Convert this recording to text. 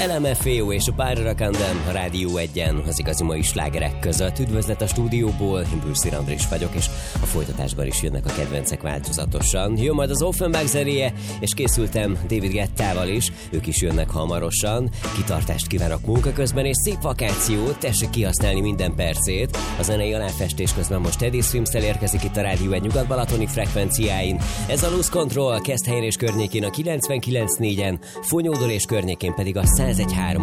LMFAO és a Pyrorakandem a Rádió 1-en az igazi mai slágerek között. Üdvözlet a stúdióból, én Bürszír Andris vagyok, és a folytatásban is jönnek a kedvencek változatosan. Jön majd az Offenbach zenéje, és készültem David Guettával is, ők is jönnek hamarosan. Kitartást kívánok munka közben, és szép vakációt, tessék kihasználni minden percét. A zenei aláfestés közben most Eddie Swims-tel érkezik itt a Rádió 1 nyugat-balatoni frekvenciáin. Ez a Loose Control, Keszthelyen és környékén a 99.4-en, Fonyódor és környékén pedig a 101.3-on.